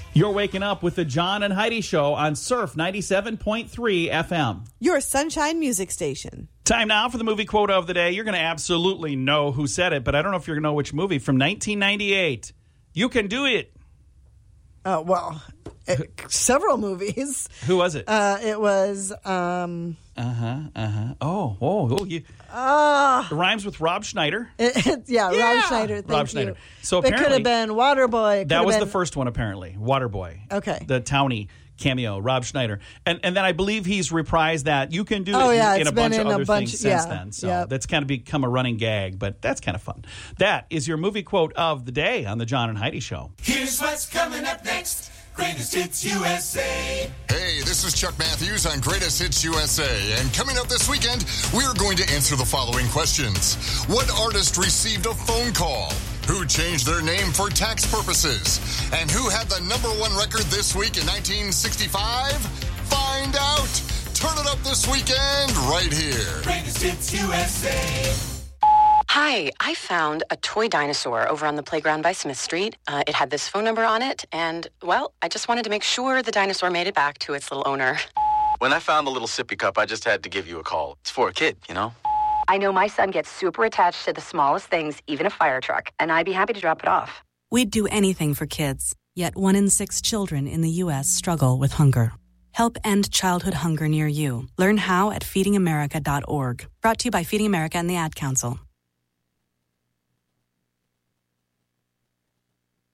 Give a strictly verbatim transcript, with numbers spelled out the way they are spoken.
You're waking up with the John and Heidi Show on Surf ninety-seven point three F M. Your Sunshine Music Station. Time now for the movie quote of the day. You're going to absolutely know who said it, but I don't know if you're going to know which movie. From nineteen ninety-eight. You Can Do It. Oh, well, it, several movies. Who was it? Uh, it was... Um, uh-huh, uh-huh. Oh, oh, oh. You, uh, it rhymes with Rob Schneider. It, it, yeah, yeah, Rob Schneider. Thank Rob you. Schneider. So it apparently... could have been Waterboy. That was been, the first one, apparently. Waterboy. Okay. The townie cameo, Rob Schneider. And and then I believe he's reprised that. You Can Do oh, It yeah, in it's a been bunch in of a other bunch, things yeah, since then. So yep. that's kind of become a running gag, but that's kind of fun. That is your movie quote of the day on the John and Heidi Show. Here's what's coming up next. Greatest Hits U S A. Hey, this is Chuck Matthews on Greatest Hits U S A. And coming up this weekend, we're going to answer the following questions. What artist received a phone call? Who changed their name for tax purposes? And who had the number one record this week in nineteen sixty-five? Find out. Turn it up this weekend right here. Greatest Hits U S A. Hi, I found a toy dinosaur over on the playground by Smith Street. Uh, it had this phone number on it, and, well, I just wanted to make sure the dinosaur made it back to its little owner. When I found the little sippy cup, I just had to give you a call. It's for a kid, you know? I know my son gets super attached to the smallest things, even a fire truck, and I'd be happy to drop it off. We'd do anything for kids, yet one in six children in the U S struggle with hunger. Help end childhood hunger near you. Learn how at feeding america dot org. Brought to you by Feeding America and the Ad Council.